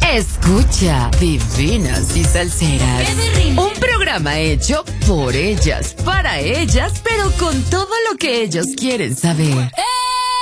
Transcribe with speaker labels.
Speaker 1: Escucha Divinas y Salseras. Un programa hecho por ellas, para ellas, pero con todo lo que ellos quieren saber.